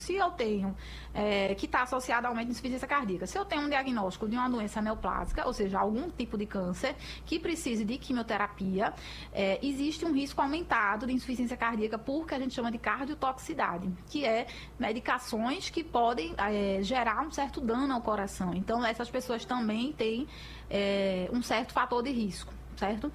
Se eu tenho, que está associado ao aumento de insuficiência cardíaca, se eu tenho um diagnóstico de uma doença neoplásica, ou seja, algum tipo de câncer que precise de quimioterapia, existe um risco aumentado de insuficiência cardíaca por que a gente chama de cardiotoxicidade, que é medicações que podem gerar um certo dano ao coração. Então, essas pessoas também têm um certo fator de risco, certo?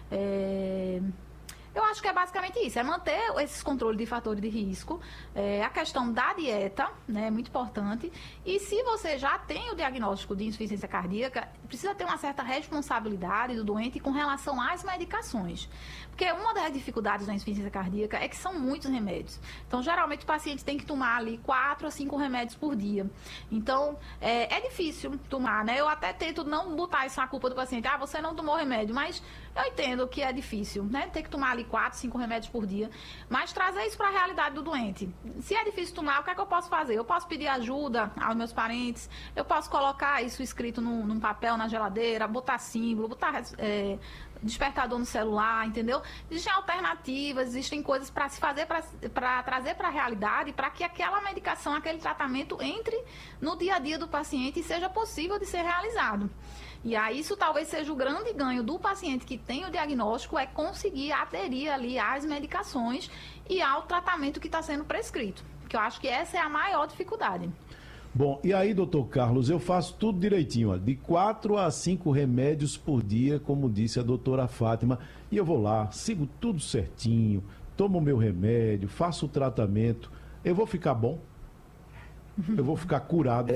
Eu acho que é basicamente isso, é manter esses controles de fatores de risco, a questão da dieta, né, é muito importante, e se você já tem o diagnóstico de insuficiência cardíaca, precisa ter uma certa responsabilidade do doente com relação às medicações, porque uma das dificuldades da insuficiência cardíaca é que são muitos remédios, então geralmente o paciente tem que tomar ali 4 a 5 remédios por dia, então é difícil tomar, né, eu até tento não botar isso na culpa do paciente, você não tomou remédio, mas eu entendo que é difícil, né, ter que tomar ali 4, 5 remédios por dia, mas trazer isso para a realidade do doente. Se é difícil tomar, o que é que eu posso fazer? Eu posso pedir ajuda aos meus parentes, eu posso colocar isso escrito num papel na geladeira, botar símbolo, botar despertador no celular, entendeu? Existem alternativas, existem coisas para se fazer, para trazer para a realidade, para que aquela medicação, aquele tratamento entre no dia a dia do paciente e seja possível de ser realizado. E aí isso talvez seja o grande ganho do paciente que tem o diagnóstico, é conseguir aderir ali às medicações e ao tratamento que está sendo prescrito. Porque eu acho que essa é a maior dificuldade. Bom, e aí, doutor Carlos, eu faço tudo direitinho, ó, de 4 a 5 remédios por dia, como disse a doutora Fátima, e eu vou lá, sigo tudo certinho, tomo o meu remédio, faço o tratamento, eu vou ficar bom? Eu vou ficar curado?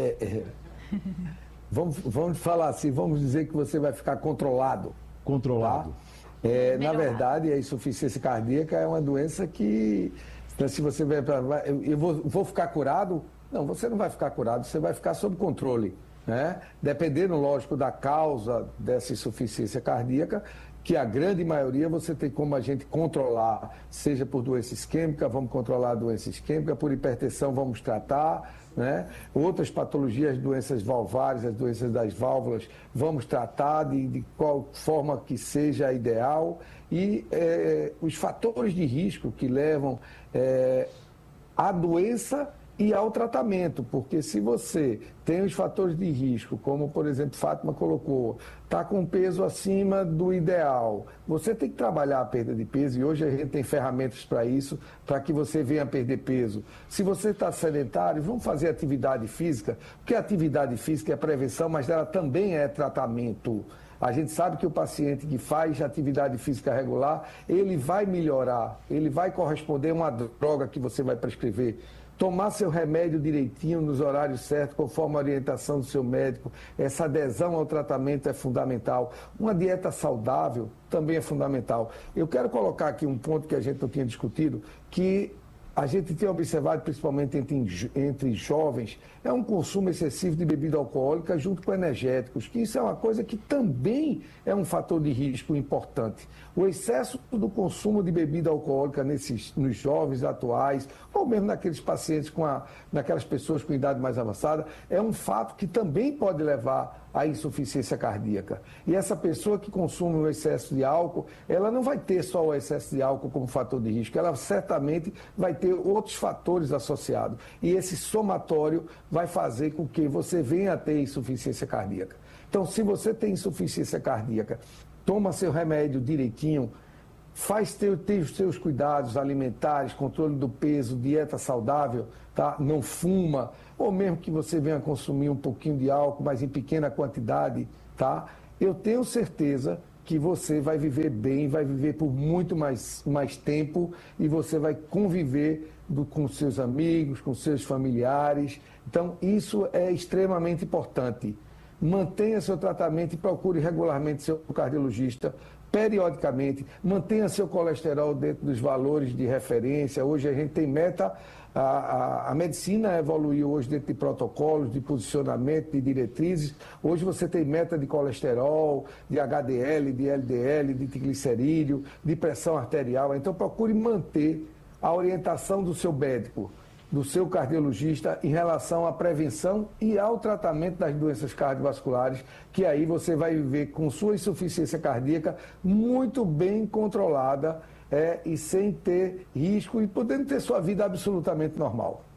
Vamos falar assim, vamos dizer que você vai ficar controlado. Controlado. Tá? Na verdade, a insuficiência cardíaca é uma doença que, se você vai eu vou ficar curado, não, você não vai ficar curado, você vai ficar sob controle, né? Dependendo, lógico, da causa dessa insuficiência cardíaca, que a grande maioria você tem como a gente controlar, seja por doença isquêmica, vamos controlar a doença isquêmica, por hipertensão vamos tratar, né? Outras patologias, doenças valvárias, as doenças das válvulas, vamos tratar de qual forma que seja ideal. E os fatores de risco que levam à doença e ao tratamento, porque se você tem os fatores de risco, como por exemplo Fátima colocou, está com peso acima do ideal, você tem que trabalhar a perda de peso, e hoje a gente tem ferramentas para isso, para que você venha perder peso. Se você está sedentário, vamos fazer atividade física, porque a atividade física é prevenção, mas ela também é tratamento. A gente sabe que o paciente que faz atividade física regular, ele vai melhorar, ele vai corresponder a uma droga que você vai prescrever. Tomar seu remédio direitinho, nos horários certos, conforme a orientação do seu médico. Essa adesão ao tratamento é fundamental. Uma dieta saudável também é fundamental. Eu quero colocar aqui um ponto que a gente não tinha discutido, que a gente tem observado, principalmente entre jovens, é um consumo excessivo de bebida alcoólica junto com energéticos, que isso é uma coisa que também é um fator de risco importante. O excesso do consumo de bebida alcoólica nos jovens atuais, ou mesmo naqueles pacientes, naquelas pessoas com idade mais avançada, é um fato que também pode levar à insuficiência cardíaca. E essa pessoa que consome um excesso de álcool, ela não vai ter só o excesso de álcool como fator de risco, ela certamente vai ter outros fatores associados. E esse somatório vai fazer com que você venha a ter insuficiência cardíaca. Então, se você tem insuficiência cardíaca, toma seu remédio direitinho, tem os seus cuidados alimentares, controle do peso, dieta saudável, tá? Não fuma, ou mesmo que você venha consumir um pouquinho de álcool, mas em pequena quantidade, tá? Eu tenho certeza que você vai viver bem, vai viver por muito mais tempo e você vai conviver com seus amigos, com seus familiares. Então, isso é extremamente importante. Mantenha seu tratamento e procure regularmente seu cardiologista, periodicamente. Mantenha seu colesterol dentro dos valores de referência. Hoje a gente tem meta, a medicina evoluiu hoje dentro de protocolos, de posicionamento, de diretrizes. Hoje você tem meta de colesterol, de HDL, de LDL, de triglicerídeo, de pressão arterial. Então procure manter a orientação do seu médico, do seu cardiologista em relação à prevenção e ao tratamento das doenças cardiovasculares, que aí você vai viver com sua insuficiência cardíaca muito bem controlada e sem ter risco e podendo ter sua vida absolutamente normal.